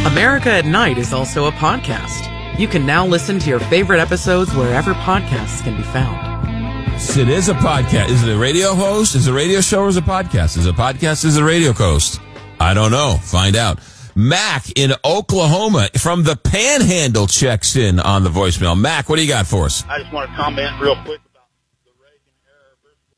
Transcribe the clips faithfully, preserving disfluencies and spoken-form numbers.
America at Night is also a podcast. You can now listen to your favorite episodes wherever podcasts can be found. It is a podcast. Is it a radio host? Is it a radio show or is it a podcast? Is it a podcast? Is it a radio host? I don't know. Find out. Mac in Oklahoma from the Panhandle checks in on the voicemail. Mac, what do you got for us? I just want to comment real quick about the Reagan era.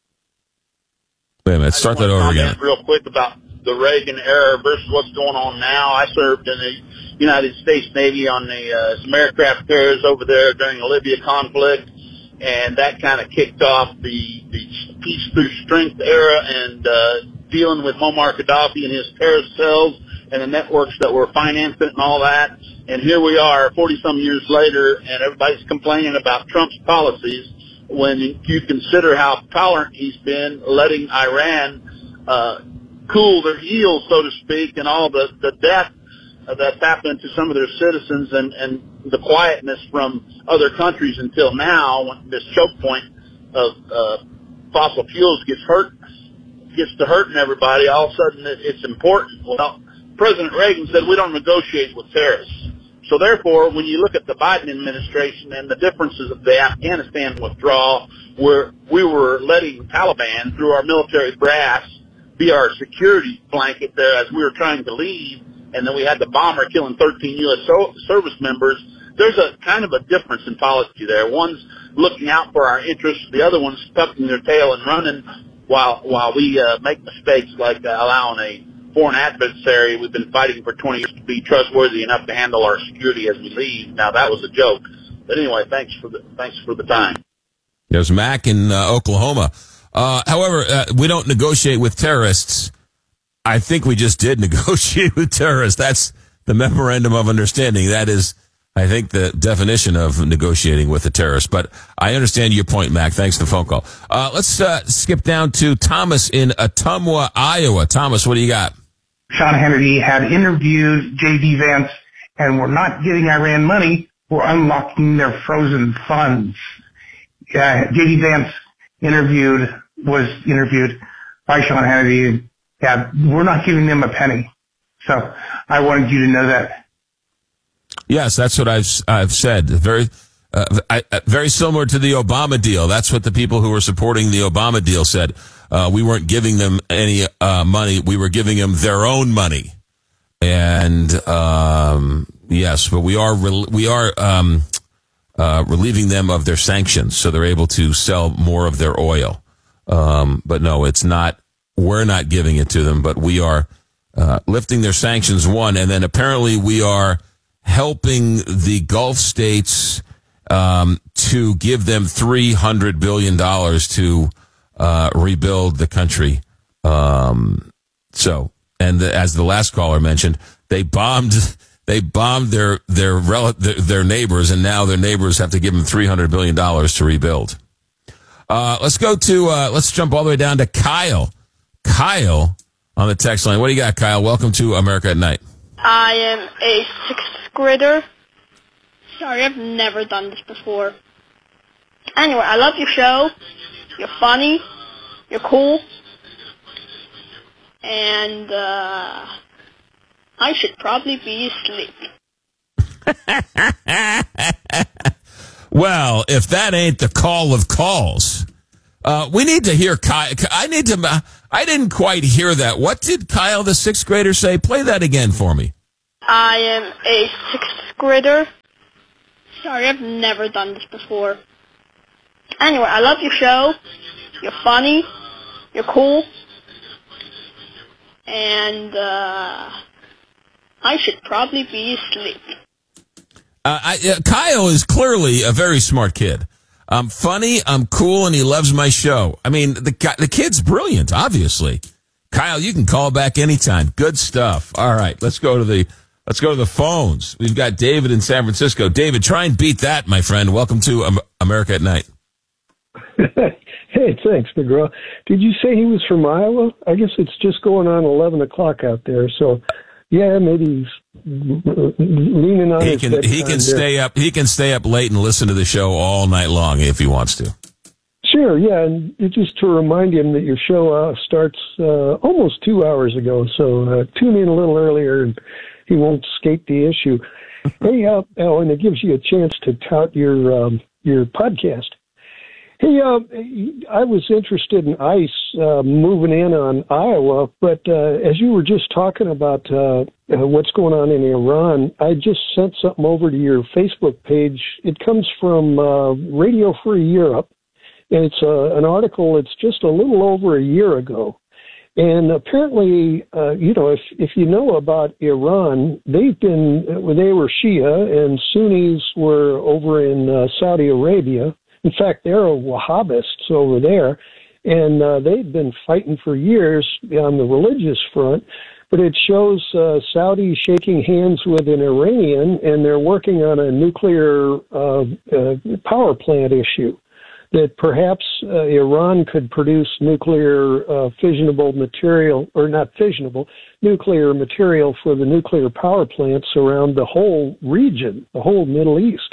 Wait a minute. Start that over again. Real quick about the Reagan era versus what's going on now. I served in the United States Navy on the uh, some aircraft carriers over there during the Libya conflict, and that kind of kicked off the, the peace through strength era and uh, dealing with Muammar Gaddafi and his terrorist cells and the networks that were financing it and all that. And here we are forty-some years later, and everybody's complaining about Trump's policies when you consider how tolerant he's been, letting Iran uh, cool their heels, so to speak, and all the, the death that's happened to some of their citizens and, and the quietness from other countries until now, when this choke point of uh, fossil fuels gets hurt, gets to hurting everybody, all of a sudden it, it's important. Well, President Reagan said we don't negotiate with terrorists. So therefore, when you look at the Biden administration and the differences of the Afghanistan withdrawal, where we were letting Taliban, through our military brass, be our security blanket there as we were trying to leave, and then we had the bomber killing thirteen U S So- service members, there's a kind of a difference in policy there. One's looking out for our interests, the other one's tucking their tail and running while while we uh, make mistakes like uh, allowing a foreign adversary we've been fighting for twenty years to be trustworthy enough to handle our security as we leave. Now, that was a joke. But anyway, thanks for the thanks for the time. There's Mac in uh, Oklahoma. Uh, however, uh, we don't negotiate with terrorists. I think we just did negotiate with terrorists. That's the memorandum of understanding. That is, I think, the definition of negotiating with a terrorist. But I understand your point, Mac. Thanks for the phone call. Uh, let's uh, skip down to Thomas in Ottumwa, Iowa. Thomas, what do you got? Sean Hannity had interviewed J D. Vance, and we're not giving Iran money. We're unlocking their frozen funds. Uh, J D. Vance interviewed, was interviewed by Sean Hannity. Yeah, we're not giving them a penny. So I wanted you to know that. Yes, that's what I've I've said. Very, uh, I, uh, very similar to the Obama deal. That's what the people who were supporting the Obama deal said. Uh, we weren't giving them any uh, money. We were giving them their own money. And um, yes, but we are re- we are um, uh, relieving them of their sanctions, so they're able to sell more of their oil. Um, but no, it's not. We're not giving it to them, but we are uh, lifting their sanctions, one, and then apparently we are helping the Gulf states um, to give them three hundred billion dollars to uh, rebuild the country. Um, so, and the, as the last caller mentioned, they bombed they bombed their their, rel- their their neighbors, and now their neighbors have to give them three hundred billion dollars to rebuild. Uh, let's go to, uh, let's jump all the way down to Kyle. Kyle on the text line. What do you got, Kyle? Welcome to America at Night. I am a sixth grader. Sorry, I've never done this before. Anyway, I love your show. You're funny. You're cool. And, uh, I should probably be asleep. Well, if that ain't the call of calls, uh, we need to hear Kyle. I need to, I didn't quite hear that. What did Kyle, the sixth grader, say? Play that again for me. I am a sixth grader. Sorry, I've never done this before. Anyway, I love your show. You're funny. You're cool. And, uh, I should probably be asleep. Uh, I, uh, Kyle is clearly a very smart kid. I'm funny, I'm cool, and he loves my show. I mean, the the kid's brilliant, obviously. Kyle, you can call back anytime. Good stuff. All right, let's go to the let's go to the phones. We've got David in San Francisco. David, try and beat that, my friend. Welcome to um, America at Night. Hey, thanks, McGraw. Did you say he was from Iowa? I guess it's just going on eleven o'clock out there, so yeah, maybe he's leaning on he his can he can there. stay up he can stay up late and listen to the show all night long if he wants to. Sure, yeah, and it, just to remind him that your show uh, starts uh, almost two hours ago, so uh, tune in a little earlier and he won't escape the issue. Hey, uh, oh, and it gives you a chance to tout your um, your podcast. Hey, uh, I was interested in ICE uh, moving in on Iowa, but uh, as you were just talking about uh, uh, what's going on in Iran, I just sent something over to your Facebook page. It comes from uh, Radio Free Europe, and it's uh, an article that's just a little over a year ago. And apparently, uh, you know, if if you know about Iran, they've been, they were Shia, and Sunnis were over in uh, Saudi Arabia. In fact, they're Wahhabists over there, and uh, they've been fighting for years on the religious front. But it shows uh, Saudi shaking hands with an Iranian, and they're working on a nuclear uh, uh, power plant issue, that perhaps uh, Iran could produce nuclear uh, fissionable material, or not fissionable, nuclear material for the nuclear power plants around the whole region, the whole Middle East.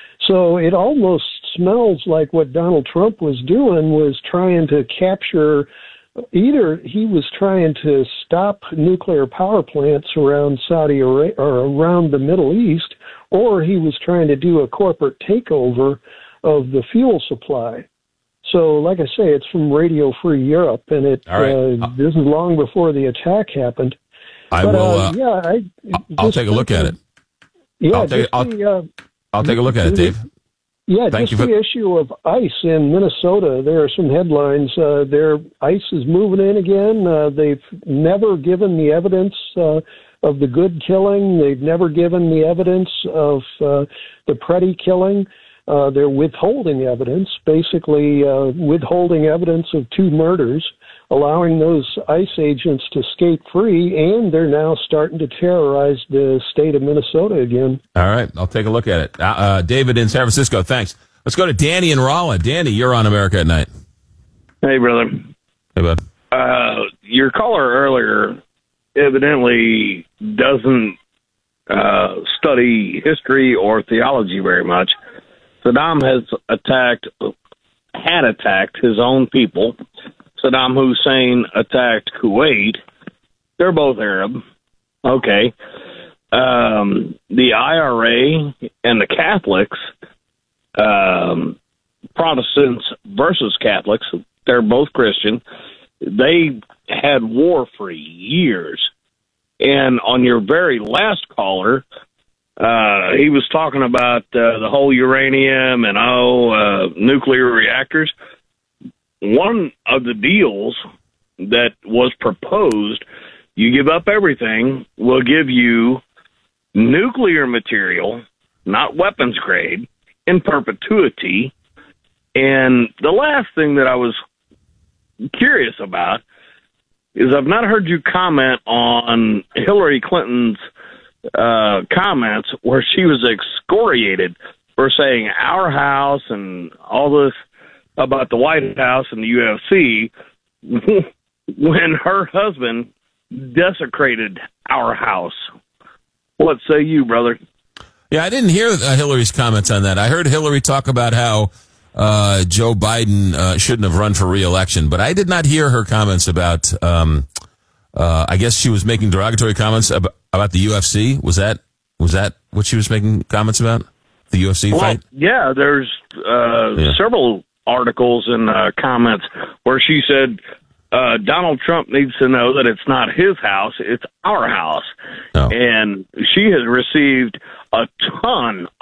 So it almost smells like what Donald Trump was doing was trying to capture, either he was trying to stop nuclear power plants around Saudi Arabia or around the Middle East, or he was trying to do a corporate takeover of the fuel supply. So, like I say, it's from Radio Free Europe, and it right. uh, this is long before the attack happened. I but, will. Uh, uh, yeah, I. I'll take a look at it. Yeah, I'll take, I'll, the, uh, I'll take a look at it, Dave. Yeah, Thank just you for... the issue of ICE in Minnesota. There are some headlines. Uh, their ICE is moving in again. Uh, they've never given the evidence uh, of the Good killing. They've never given the evidence of uh, the Preddy killing. Uh, they're withholding evidence, basically uh, withholding evidence of two murders, allowing those ICE agents to skate free, and they're now starting to terrorize the state of Minnesota again. All right, I'll take a look at it. Uh, uh, David in San Francisco, thanks. Let's go to Danny in Rolla. Danny, you're on America at Night. Hey, brother. Hey, bud. Uh, your caller earlier evidently doesn't uh, study history or theology very much. Saddam has attacked, had attacked his own people. Saddam Hussein attacked Kuwait. They're both Arab. Okay. Um, the I R A and the Catholics, um, Protestants versus Catholics, they're both Christian. They had war for years. And on your very last caller, uh, he was talking about uh, the whole uranium and, oh, uh, nuclear reactors. One of the deals that was proposed, you give up everything, we'll give you nuclear material, not weapons grade, in perpetuity. And the last thing that I was curious about is I've not heard you comment on Hillary Clinton's uh, comments where she was excoriated for saying our house and all this about the White House and the U F C when her husband desecrated our house. What say you, brother? Yeah, I didn't hear uh, Hillary's comments on that. I heard Hillary talk about how uh, Joe Biden uh, shouldn't have run for re-election, but I did not hear her comments about, um, uh, I guess she was making derogatory comments about, about the U F C. Was that was that what she was making comments about? The U F C well, fight? Yeah, there's uh, yeah. several articles and uh, comments where she said uh, Donald Trump needs to know that it's not his house, it's our house. Oh. And she has received a ton